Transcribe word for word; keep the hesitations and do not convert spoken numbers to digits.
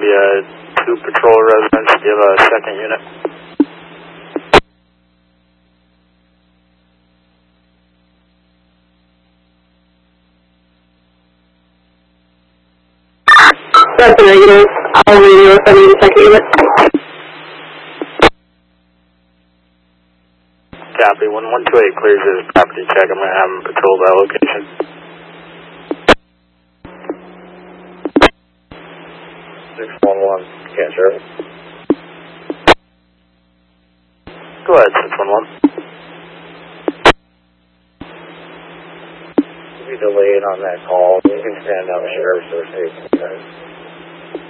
be a two patrol residents. Do you have a second unit? That's a negative. I'll radio if I need a second unit. Copy. one one two eight clears his property check. I'm going to have him patrol that location. six one one, can't sure. Go ahead, six one one. If you delayed on that call, you can stand up, sheriff's or safety.